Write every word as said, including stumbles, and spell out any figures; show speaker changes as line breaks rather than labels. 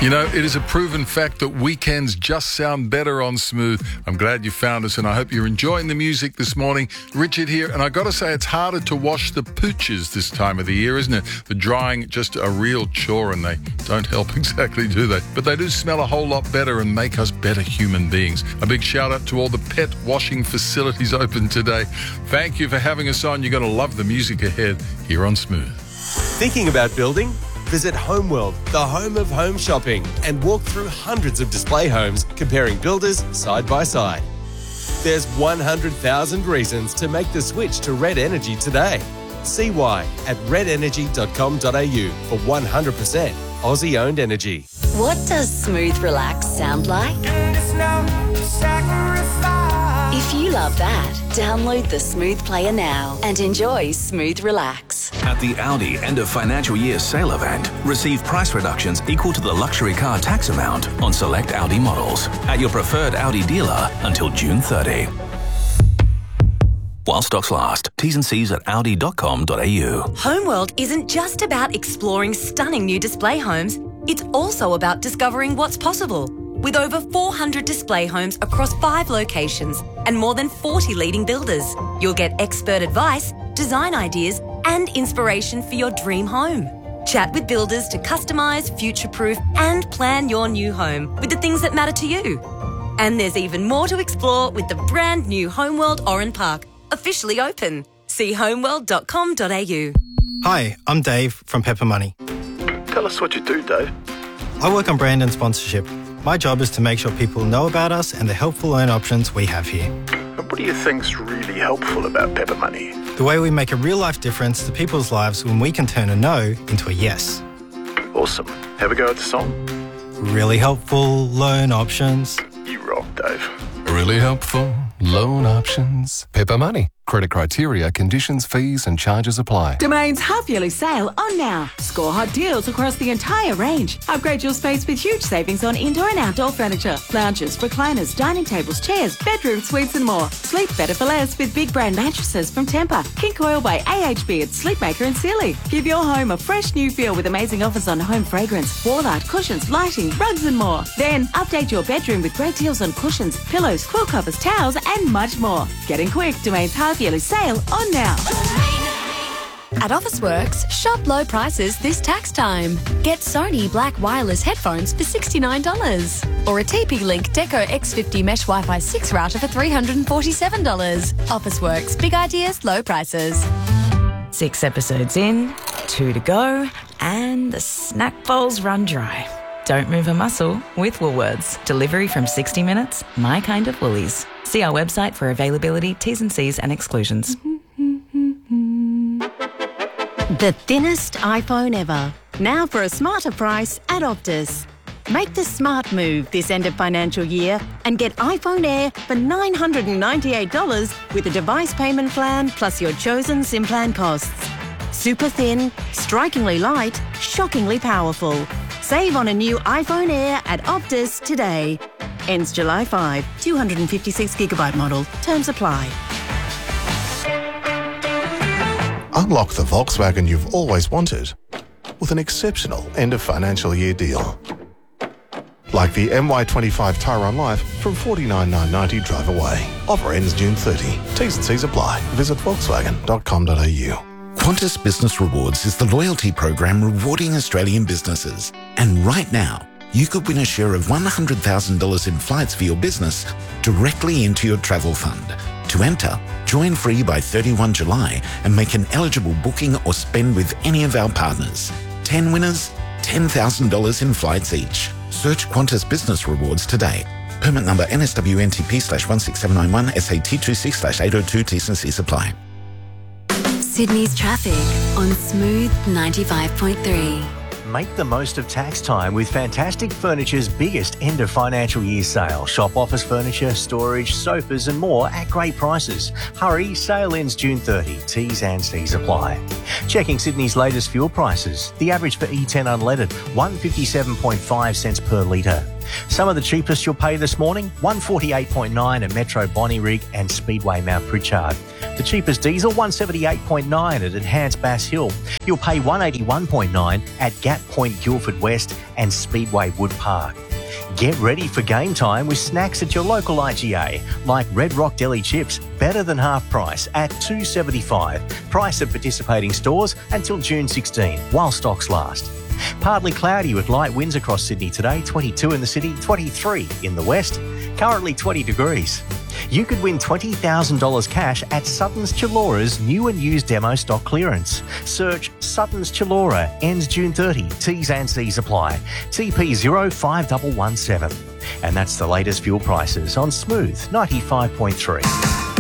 You know, it is a proven fact that weekends just sound better on Smooth. I'm glad you found us, and I hope you're enjoying the music this morning. Richard here, and I got to say it's harder to wash the pooches this time of the year, isn't it? The drying just a real chore, and they don't help exactly, do they? But they do smell a whole lot better and make us better human beings. A big shout out to all the pet washing facilities open today. Thank you for having us on. You're going to love the music ahead here on Smooth.
Thinking about building? Visit Homeworld, the home of home shopping, and walk through hundreds of display homes comparing builders side by side. There's one hundred thousand reasons to make the switch to Red Energy today. See why at red energy dot com dot a u for one hundred percent Aussie-owned energy.
What does Smooth Relax sound like? If you love that, download the Smooth Player now and enjoy Smooth Relax.
At the Audi end of financial year sale event, receive price reductions equal to the luxury car tax amount on select Audi models at your preferred Audi dealer until June thirtieth. While stocks last. T's and C's at audi dot com dot a u.
Homeworld isn't just about exploring stunning new display homes, it's also about discovering what's possible. With over four hundred display homes across five locations and more than forty leading builders, you'll get expert advice, design ideas and inspiration for your dream home. Chat with builders to customise, future-proof and plan your new home with the things that matter to you. And there's even more to explore with the brand new Homeworld Oran Park, officially open. See homeworld dot com dot a u.
Hi, I'm Dave from Pepper Money.
Tell us what you do, Dave.
I work on brand and sponsorship. My job is to make sure people know about us and the helpful loan options we have here.
And what do you think's really helpful about Pepper Money?
The way we make a real-life difference to people's lives when we can turn a no into a yes.
Awesome. Have a go at the song.
Really helpful loan options.
You rock, Dave.
Really helpful loan options. Pepper Money. Credit criteria, conditions, fees and charges apply.
Domain's half-yearly sale on now. Score hot deals across the entire range. Upgrade your space with huge savings on indoor and outdoor furniture, lounges, recliners, dining tables, chairs, bedroom suites and more. Sleep better for less with big brand mattresses from Tempur, King Coil by A H B at Sleepmaker and Sealy. Give your home a fresh new feel with amazing offers on home fragrance, wall art, cushions, lighting, rugs and more. Then update your bedroom with great deals on cushions, pillows, quilt covers, towels and much more. Getting quick, Domain's half-yearly sale on now.
At Officeworks, shop low prices this tax time. Get Sony Black Wireless headphones for sixty-nine dollars or a T P Link Deco X fifty Mesh Wi-Fi six router for three hundred forty-seven dollars. Officeworks, big ideas, low prices.
Six episodes in, two to go, and the snack bowls run dry. Don't move a muscle with Woolworths. Delivery from sixty minutes, my kind of Woolies. See our website for availability, T's and C's and exclusions.
The thinnest iPhone ever. Now for a smarter price at Optus. Make the smart move this end of financial year and get iPhone Air for nine hundred ninety-eight dollars with a device payment plan plus your chosen SIM plan costs. Super thin, strikingly light, shockingly powerful. Save on a new iPhone Air at Optus today. Ends July fifth. two hundred fifty-six gigabyte model. Terms apply.
Unlock the Volkswagen you've always wanted with an exceptional end of financial year deal. Like the M Y twenty-five Tyron Life from forty-nine thousand nine hundred ninety drive away. Offer ends June thirtieth. T's and C's apply. Visit volkswagen dot com dot a u.
Qantas Business Rewards is the loyalty program rewarding Australian businesses. And right now, you could win a share of one hundred thousand dollars in flights for your business directly into your travel fund. To enter, join free by thirty-first of July and make an eligible booking or spend with any of our partners. ten winners, ten thousand dollars in flights each. Search Qantas Business Rewards today. Permit number N S W N T P slash one six seven nine one S A T two six slash eight oh two T's and C's apply.
Sydney's traffic on Smooth ninety-five point three.
Make the most of tax time with Fantastic Furniture's biggest end of financial year sale. Shop office furniture, storage, sofas and more at great prices. Hurry, sale ends June thirtieth. T's and C's apply. Checking Sydney's latest fuel prices. The average for E ten unleaded, one fifty-seven point five cents per litre. Some of the cheapest you'll pay this morning, one forty-eight point nine at Metro Bonnyrigg and Speedway Mount Pritchard. The The cheapest diesel, one seventy-eight point nine at Enhanced Bass Hill. You'll pay one eighty-one point nine at Gap Point Guildford West and Speedway Wood Park. Get ready for game time with snacks at your local I G A, like Red Rock Deli chips, better than half price at two seventy-five. Price at participating stores until June sixteenth, while stocks last. Partly cloudy with light winds across Sydney today, twenty-two in the city, twenty-three in the west, currently twenty degrees. You could win twenty thousand dollars cash at Sutton's Chullора's new and used demo stock clearance. Search Sutton's Chullora, ends June thirtieth, T's and C's apply. T P zero five one one seven. And that's the latest fuel prices on Smooth ninety-five point three.